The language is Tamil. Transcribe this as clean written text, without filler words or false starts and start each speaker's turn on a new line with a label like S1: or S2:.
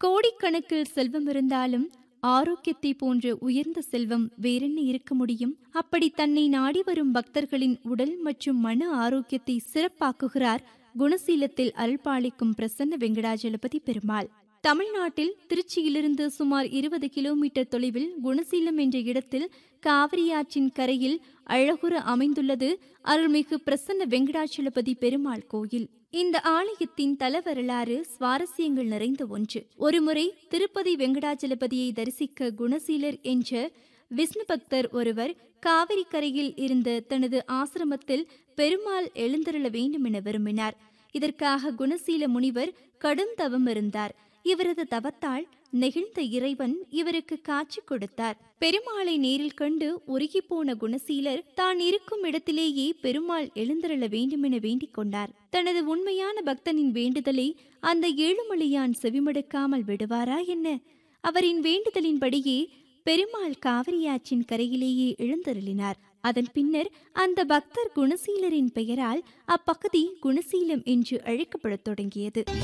S1: கோடிக்கணக்கில் செல்வம் இருந்தாலும் ஆரோக்கியத்தை போன்ற உயர்ந்த செல்வம் வேறென்ன இருக்க முடியும்? அப்படி தன்னை நாடி வரும் பக்தர்களின் உடல் மற்றும் மன ஆரோக்கியத்தை சிறப்பாக்குகிறார் குணசீலத்தில் அருள்பாலிக்கும் பிரசன்ன வெங்கடாஜலபதி பெருமாள். தமிழ்நாட்டில் திருச்சியிலிருந்து சுமார் 20 கிலோமீட்டர் தொலைவில் குணசீலம் என்ற இடத்தில் காவிரியாற்றின் கரையில் அழகுற அமைந்துள்ளது அருள்மிகு பிரசன்ன வெங்கடாஜலபதி பெருமாள் கோயில். இந்த ஆலயத்தின் தல வரலாறு சுவாரஸ்யங்கள் நிறைந்த ஒன்று. ஒருமுறை திருப்பதி வெங்கடாஜலபதியை தரிசிக்க குணசீலர் என்ற விஷ்ணு பக்தர் ஒருவர் காவிரி கரையில் இருந்த தனது ஆசிரமத்தில் பெருமாள் எழுந்தருள வேண்டும் என விரும்பினார். இதற்காக குணசீல முனிவர் கடும் தவம் இருந்தார். இவரது தவத்தால் நெகிழ்ந்த இறைவன் இவருக்கு காட்சி கொடுத்தார். பெருமாளை நேரில் கண்டு உருகி போன குணசீலர் தான் இருக்கும் இடத்திலேயே பெருமாள் எழுந்தருள வேண்டுமென வேண்டிக் கொண்டார். தனது உண்மையான பக்தனின் வேண்டுதலை அந்த ஏழுமலையான் செவிமடுக்காமல் விடுவாரா என்ன? அவரின் வேண்டுதலின்படியே பெருமாள் காவிரியாற்றின் கரையிலேயே எழுந்தருளினார். அதன் பின்னர் அந்த பக்தர் குணசீலரின் பெயரால் அப்பகுதி குணசீலம் என்று அழைக்கப்படத் தொடங்கியது.